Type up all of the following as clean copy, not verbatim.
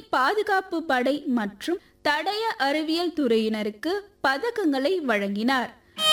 பாதுகாப்பு படை மற்றும் தடய அறிவியல் துறையினருக்கு பதக்கங்களை வழங்கினார்.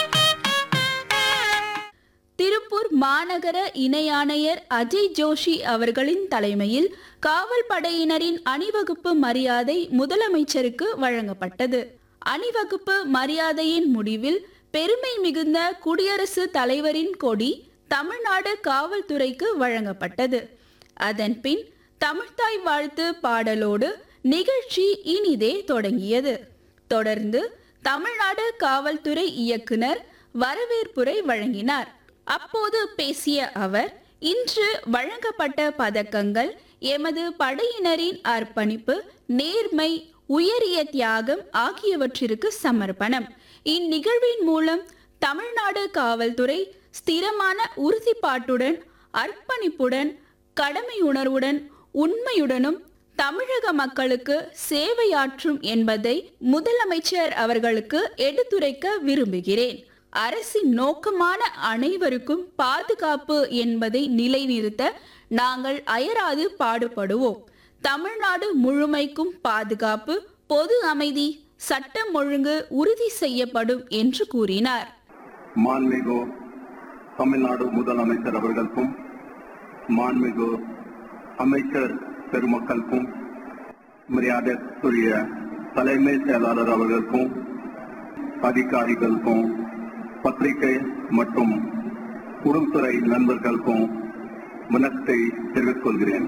திருப்பூர் மாநகர இணை ஆணையர் அஜய் ஜோஷி அவர்களின் தலைமையில் காவல் படையினரின் அணிவகுப்பு மரியாதை முதலமைச்சருக்கு வழங்கப்பட்டது. அணிவகுப்பு மரியாதையின் முடிவில் பெருமை மிகுந்த குடியரசுத் தலைவரின் கொடி தமிழ்நாடு காவல்துறைக்கு வழங்கப்பட்டது. அதன் பின் தமிழ்த்தாய் வாழ்த்து பாடலோடு நிகழ்ச்சி இனிதே தொடங்கியது. தொடர்ந்து தமிழ்நாடு காவல்துறை இயக்குனர் வரவேற்புரை வழங்கினார். அப்போது பேசிய அவர், இன்று வழங்கப்பட்ட பதக்கங்கள் எமது படையினரின் அர்ப்பணிப்பு, நேர்மை, உயரிய தியாகம் ஆகியவற்றிற்கு சமர்ப்பணம். இந்நிகழ்வின் மூலம் தமிழ்நாடு காவல்துறை ஸ்திரமான உறுதிப்பாட்டுடன், அர்ப்பணிப்புடன், கடமை உணர்வுடன், உண்மையுடனும் தமிழக மக்களுக்கு சேவையாற்றும் என்பதை முதலமைச்சர் அவர்களுக்கு எடுத்துரைக்க விரும்புகிறேன். அரசின் நோக்கமான அனைவருக்கும் பாதுகாப்பு என்பதை நிலைநிறுத்த நாங்கள் அயராது பாடுபடுவோம். தமிழ்நாடு முழுமைக்கும் பாதுகாப்பு, பொது அமைதி, சட்டம் ஒழுங்கு உறுதி செய்யப்படும் என்று கூறினார். மாண்புமிகு தமிழ்நாடு முதலமைச்சர் அவர்களுக்கும் மாண்புமிகு அமைச்சர் பெருமக்களுக்கும் மரியாதைக்குரிய தலைமை செயலாளர் அவர்களுக்கும் அதிகாரிகளுக்கும் பத்திரிகை மற்றும் குறுந்துறை நண்பர்களுக்கும் வணக்கத்தை தெரிவித்துக் கொள்கிறேன்.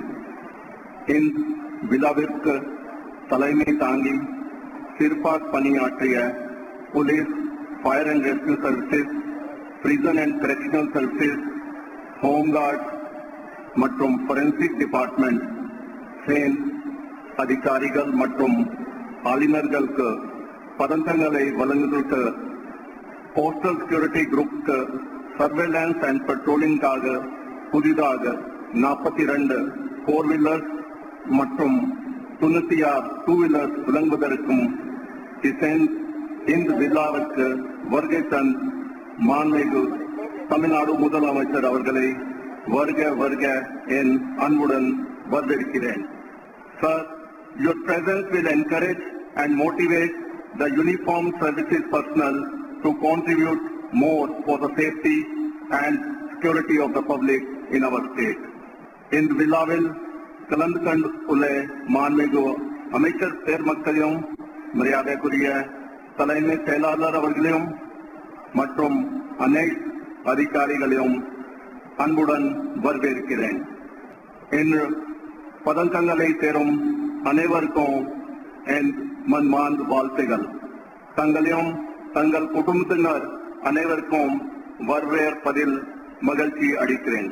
இந்த விழாவிற்கு தலைமை தாங்கி சிறப்பாக பணியாற்றிய police, fire and rescue services, prison and correctional services, home guard மற்றும் ஃபோரென்சிக் டிபார்ட்மெண்ட் சேன் அதிகாரிகள் மற்றும் ஆளுநர்களுக்கு பதக்கங்களை வழங்குவதற்கு போஸ்டல் செக்யூரிட்டி குரூப்க்கு சர்வேலன்ஸ் அண்ட் பெட்ரோலிங்காக புதிதாக 42 4 வீலர்ஸ் மற்றும் 96 2 வீலர்ஸ் வழங்குவதற்கும் இந்த விழாவிற்கு வருகை தந்த மாண்புமிகு தமிழ்நாடு முதலமைச்சர் அவர்களை வருக வருக என் அன்புடன் வரவேற்கிறேன். Sir, your presence will encourage and motivate the uniformed services personnel to contribute more for the safety and security of the public in our state. இந்த விழாவில் கலந்து கொண்டுள்ள மாண்புமிகு அமைச்சர் பெருமக்களையும் மரியாதைக்குரிய தலைமை செயலாளர் அவர்களையும் மற்றும் அனைத்து அதிகாரிகளையும் அன்புடன் வரவேற்கிறேன். இன்று பதக்கங்களை பெறும் அனைவருக்கும் என் மன்மார்ந்த வாழ்த்துகள். தங்களையும் தங்கள் குடும்பத்தினர் அனைவருக்கும் வரவேற்பதில் மகிழ்ச்சி அளிக்கிறேன்.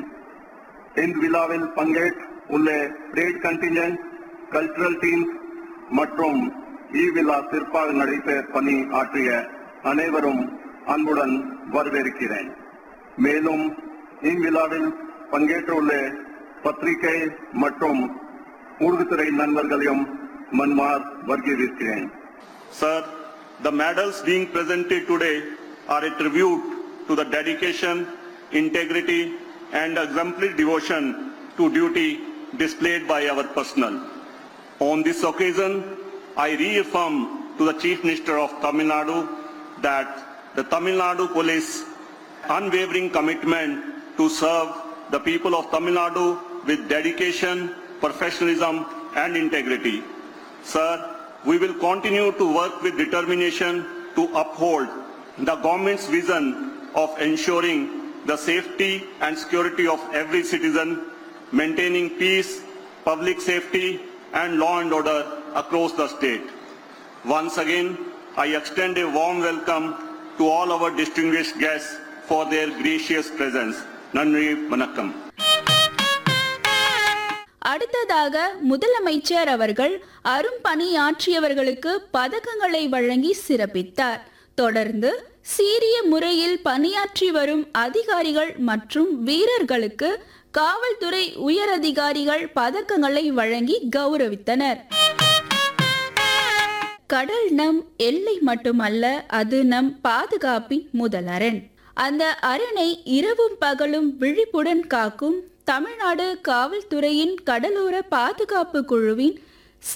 இந்த விழாவில் பங்கேற்றுள்ள பரேட் கண்டின்ஜென்ட், கல்ச்சுரல் டீம்ஸ் மற்றும் இவ்விழா சிறப்பாக நடைபெற பணி ஆற்றிய அனைவரும் அன்புடன் வரவேற்கிறேன். மேலும் இவ்விழாவில் பங்கேற்றுள்ள பத்திரிகை மற்றும் ஊடகத்துறை நண்பர்களையும் மன்மார் வரவேற்கிறேன். Sir, the medals being presented today are a tribute to the dedication, integrity and exemplary devotion to duty displayed by our personnel. On this occasion, I reaffirm to the Chief Minister of Tamil Nadu that the Tamil Nadu Police unwavering commitment to serve the people of Tamil Nadu with dedication, professionalism and integrity. Sir, we will continue to work with determination to uphold the government's vision of ensuring the safety and security of every citizen, maintaining peace, public safety and law and order across the state. Once again, I extend a warm welcome to all our distinguished guests for their gracious presence. Nandri Vanakkam. அடுத்ததாக முதலமைச்சர் அவர்கள் அரும்பணியாற்றியவர்களுக்கு பதக்கங்களை வழங்கி சிறப்பித்தார். தொடர்ந்து சீரிய முறையில் பணியாற்றி வரும் அதிகாரிகள் மற்றும் வீரர்களுக்கு காவல்துறை உயரதிகாரிகள் பதக்கங்களை வழங்கி கௌரவித்தனர். கடல் நம் எல்லை மட்டுமல்ல, அது நம் பாதுகாப்பின் முதல் அரண். அந்த அரணை இரவும் பகலும் விழிப்புடன் காக்கும் தமிழ்நாடு காவல்துறையின் கடலோர பாதுகாப்பு குழுவின்